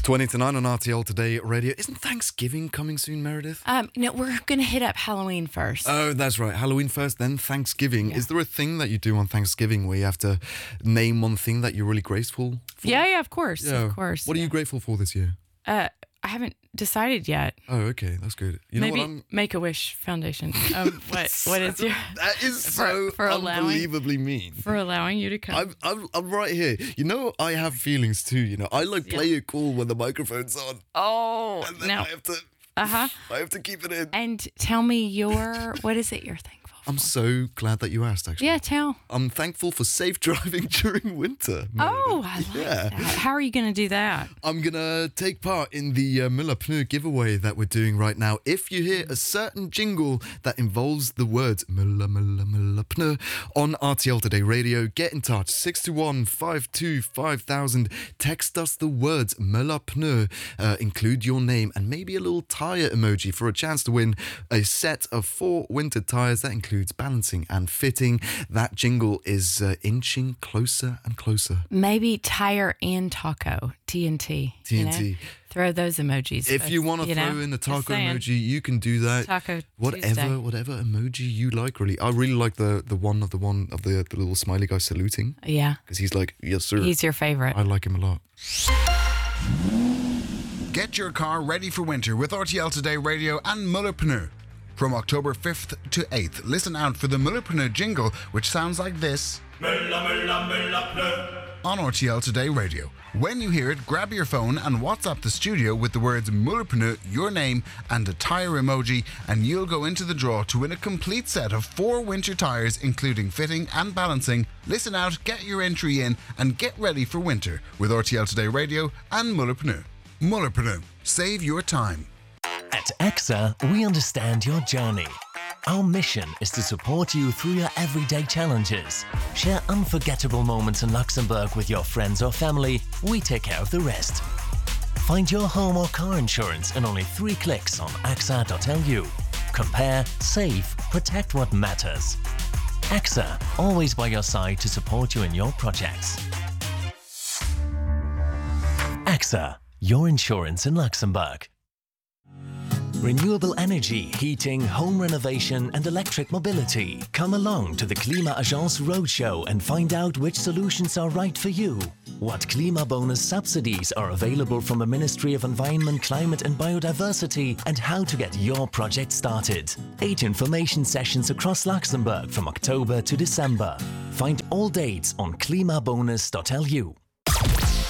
20 to 9 on RTL Today Radio. Isn't Thanksgiving coming soon, Meredith? No, we're going to hit up Halloween first. Oh, that's right. Halloween first, then Thanksgiving. Yeah. Is there a thing that you do on Thanksgiving where you have to name one thing that you're really grateful for? Yeah, of course. Yeah. Of course. What are you grateful for this year? I haven't decided yet. Oh, okay. That's good. Maybe know what Make-A-Wish Foundation. What is your... That is so unbelievably mean. For allowing you to come. I'm right here. You know, I have feelings too, you know. I play it cool when the microphone's on. Oh, and then no. I have to keep it in. And tell me what is it you're thankful for? I'm so glad that you asked, actually. Yeah, tell. I'm thankful for safe driving during winter. Meredith. Oh, I like that. How are you going to do that? I'm going to take part in the Müller Pneu giveaway that we're doing right now. If you hear a certain jingle that involves the words Müller, Müller, Müller Pneu on RTL Today Radio, get in touch. 621-525,000. Text us the words Müller Pneu. Include your name and maybe a little tyre emoji for a chance to win a set of 4 winter tyres that includes balancing and fitting. That jingle is inching closer and closer. Maybe tire and taco. TNT. TNT. You know? Throw those emojis. If you want to throw in the taco emoji, you can do that. Taco whatever emoji you like, really. I really like the one of the little smiley guy saluting. Yeah. Because he's like, yes, sir. He's your favorite. I like him a lot. Get your car ready for winter with RTL Today Radio and Müller Pneu. From October 5th to 8th, listen out for the Müller Pneu jingle, which sounds like this. Müller, Müller, Müller Pneu. On RTL Today Radio. When you hear it, grab your phone and WhatsApp the studio with the words Müller Pneu, your name, and a tyre emoji, and you'll go into the draw to win a complete set of 4 winter tyres, including fitting and balancing. Listen out, get your entry in, and get ready for winter with RTL Today Radio and Müller Pneu. Müller Pneu. Save your time. At AXA, we understand your journey. Our mission is to support you through your everyday challenges. Share unforgettable moments in Luxembourg with your friends or family. We take care of the rest. Find your home or car insurance in only 3 clicks on axa.lu. Compare, save, protect what matters. AXA, always by your side to support you in your projects. AXA, your insurance in Luxembourg. Renewable energy, heating, home renovation and electric mobility. Come along to the Klimaagence Roadshow and find out which solutions are right for you. What Klimabonus subsidies are available from the Ministry of Environment, Climate and Biodiversity, and how to get your project started. 8 information sessions across Luxembourg from October to December. Find all dates on klimabonus.lu.